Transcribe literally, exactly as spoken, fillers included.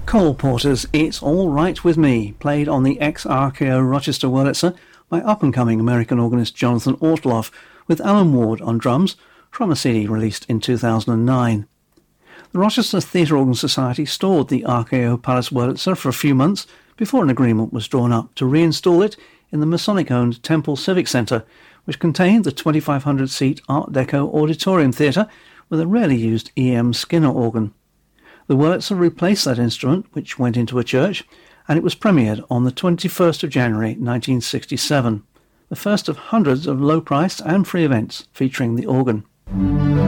Cole Porter's It's All Right With Me, played on the ex-R K O Rochester Wurlitzer by up-and-coming American organist Jonathan Ortloff, with Alan Ward on drums, from a C D released in two thousand nine. The Rochester Theatre Organ Society stored the R K O Palace Wurlitzer for a few months before an agreement was drawn up to reinstall it in the Masonic-owned Temple Civic Centre, which contained the twenty-five hundred seat Art Deco Auditorium Theatre with a rarely used E M Skinner organ. The Wurlitzer replaced that instrument, which went into a church, and it was premiered on the twenty-first of January nineteen sixty-seven, the first of hundreds of low-priced and free events featuring the organ.